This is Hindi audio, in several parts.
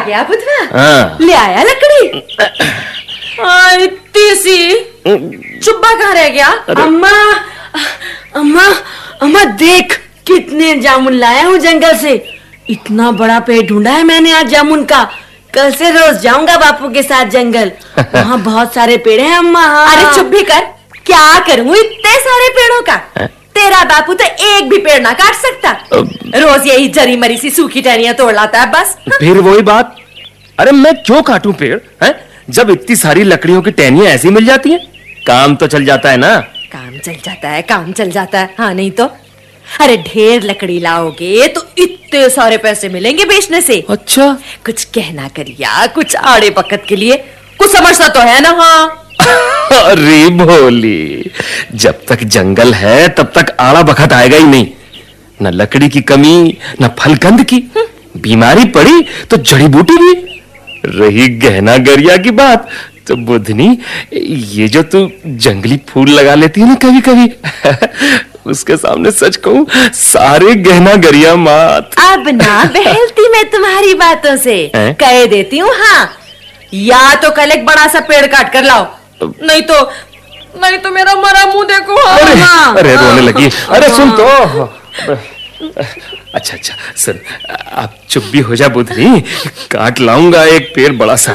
गया बुधवा? हाँ। ले आया लकड़ी? इतनी सी चुब्बा कहाँ रह गया? अम्मा अम्मा अम्मा देख कितने जामुन लाया हूँ जंगल से। इतना बड़ा पेड़ ढूंढा है मैंने आज जामुन का। कल से रोज जाऊंगा बापू के साथ जंगल। वहाँ बहुत सारे पेड़ हैं अम्मा। अरे चुप भी कर, क्या करूँ इतने सारे पेड़ों का? तेरा बापू तो एक भी पेड़ ना काट सकता। रोज यही जरी मरी सी सूखी टहनियां तोड़ लाता है बस। फिर वही बात, अरे मैं क्यों काटूं पेड़ है? जब इतनी सारी लकड़ियों की टहनियां ऐसी मिल जाती हैं, काम तो चल जाता है ना। काम चल जाता है, काम चल जाता है। हाँ नहीं तो। अरे ढेर लकड़ी लाओगे तो इतने सारे पैसे मिलेंगे बेचने से। अच्छा, कुछ कहना करिया, कुछ आड़े बकत के लिए कुछ समझता तो है ना? हाँ। अरे भोली, जब तक जंगल है तब तक आड़ा बखत आएगा ही नहीं। न लकड़ी की कमी, न फलकंद की। बीमारी पड़ी तो जड़ी बूटी भी। रही गहना गरिया की बात तो बुधनी, ये जो तू जंगली फूल लगा लेती है ना कभी कभी, उसके सामने सच कहूं सारे गहना गरिया मात। अब ना बहलती मैं तुम्हारी बातों से, कह देती हूँ। हाँ, या तो कल एक बड़ा सा पेड़ काट कर लाओ, नहीं तो मेरा मरा मुंह देखो। अरे रोने लगी। अरे सुन तो। अच्छा सुन, आप चुप भी हो जा बुधनी, काट लाऊंगा एक पेड़ बड़ा सा।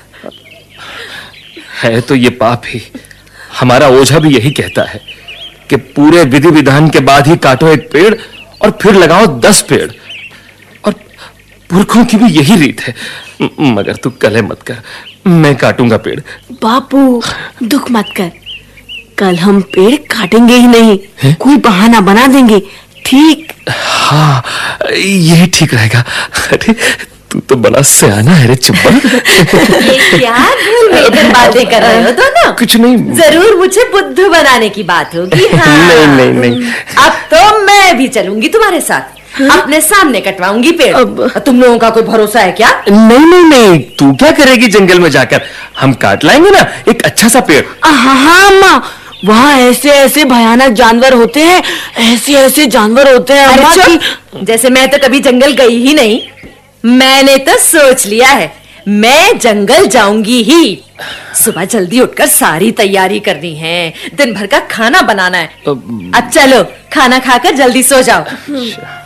है तो ये पाप ही। हमारा ओझा भी यही कहता है कि पूरे विधि विधान के बाद ही काटो एक पेड़ और फिर लगाओ 10 पेड़। और पुरखों की भी यही रीत है। मगर तू कलह मत कर, मैं काटूंगा पेड़। बापू दुख मत कर, कल हम पेड़ काटेंगे ही नहीं है? कोई बहाना बना देंगे, ठीक? हाँ, यही ठीक रहेगा। अरे तू तो बड़ा सयाना है रे चुब्बा। ये क्या भूल मिलकर बातें कर रहे हो दोनों? कुछ नहीं, जरूर मुझे बुद्धू बनाने की बात होगी। हाँ। नहीं। अब तो मैं भी चलूंगी तुम्हारे साथ। अपने सामने कटवाऊंगी पेड़। तुम लोगों का कोई भरोसा है क्या? नहीं, तू क्या करेगी जंगल में जाकर? हम काट लाएंगे ना एक अच्छा सा पेड़। हाँ अम्मा, वहाँ ऐसे भयानक जानवर होते हैं, ऐसे जानवर होते हैं अम्मा। जैसे मैं तो कभी जंगल गई ही नहीं। मैंने तो सोच लिया है, मैं जंगल जाऊंगी ही। सुबह जल्दी उठकर सारी तैयारी करनी है, दिन भर का खाना बनाना है। अब चलो खाना खाकर जल्दी सो जाओ।